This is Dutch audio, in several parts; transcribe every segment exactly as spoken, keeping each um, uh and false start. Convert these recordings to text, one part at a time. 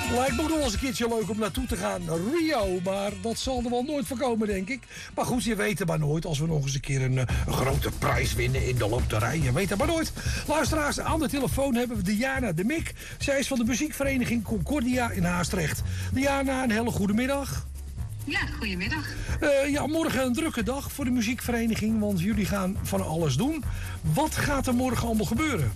Lijkt me ook nog eens een keertje leuk om naartoe te gaan. Rio, maar dat zal er wel nooit voorkomen, denk ik. Maar goed, je weet het maar nooit. Als we nog eens een keer een, een grote prijs winnen in de loterij. Je weet het maar nooit. Luisteraars, aan de telefoon hebben we Diana de Mik. Zij is van de muziekvereniging Concordia in Haastrecht. Diana, een hele goede middag. Ja, goedemiddag. Uh, ja, morgen een drukke dag voor de muziekvereniging, want jullie gaan van alles doen. Wat gaat er morgen allemaal gebeuren?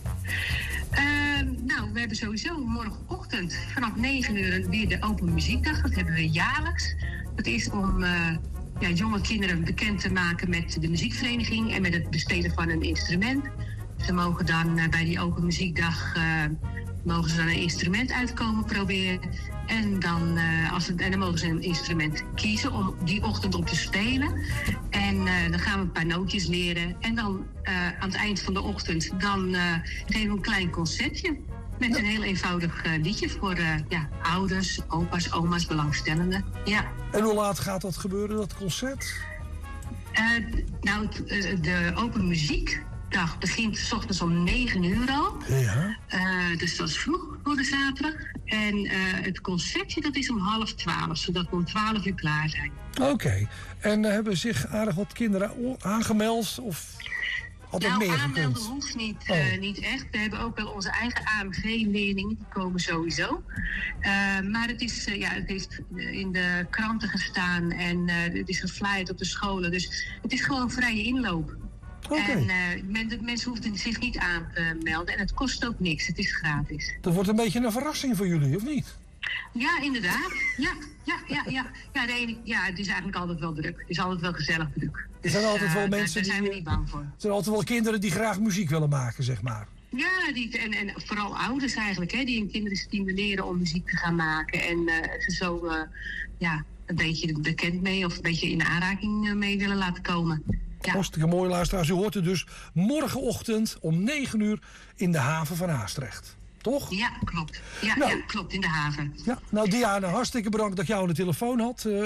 Uh, nou, we hebben sowieso morgenochtend vanaf negen uur weer de open muziekdag. Dat hebben we jaarlijks. Dat is om uh, ja, jonge kinderen bekend te maken met de muziekvereniging en met het bespelen van een instrument. Ze mogen dan uh, bij die open muziekdag uh, mogen ze dan een instrument uitkomen proberen. En dan, uh, als het, en dan mogen ze een instrument kiezen om die ochtend op te spelen. En uh, dan gaan we een paar nootjes leren. En dan uh, aan het eind van de ochtend dan uh, geven we een klein concertje. Met een heel eenvoudig uh, liedje voor uh, ja, ouders, opa's, oma's, belangstellenden. Ja. En hoe laat gaat dat gebeuren, dat concert? Uh, nou, uh, de open muziekdag begint 's ochtends om negen uur al. Ja. Uh, dus dat is vroeg voor de zaterdag. En uh, het concertje dat is om half twaalf, zodat we om twaalf uur klaar zijn. Oké. Okay. En uh, hebben zich aardig wat kinderen aangemeld? Of had het nou, meer aanmelden gekund? hoeft niet, oh. uh, niet echt. We hebben ook wel onze eigen A M G-leerlingen, die komen sowieso. Uh, maar het, is, uh, ja, het heeft in de kranten gestaan en uh, het is geflyerd op de scholen. Dus het is gewoon vrije inloop. Okay. En uh, men, mensen hoeven zich niet aan te melden. En het kost ook niks. Het is gratis. Dat wordt een beetje een verrassing voor jullie, of niet? Ja, inderdaad. Ja, ja, ja, ja. Ja, de ene, ja, het is eigenlijk altijd wel druk. Het is altijd wel gezellig druk. Er zijn altijd wel uh, mensen daar, daar zijn die, we niet bang voor. Er zijn altijd wel kinderen die graag muziek willen maken, zeg maar. Ja, die, en, en vooral ouders eigenlijk, hè, die hun kinderen stimuleren om muziek te gaan maken. En uh, ze zo uh, ja, een beetje bekend mee of een beetje in aanraking mee willen laten komen. Ja. Hartstikke mooi, luisteraars. U hoort het dus morgenochtend om negen uur in de haven van Haastrecht. Toch? Ja, klopt. Ja, nou, ja, klopt, in de haven. Ja, nou Diana, hartstikke bedankt dat ik jou aan de telefoon had. Uh,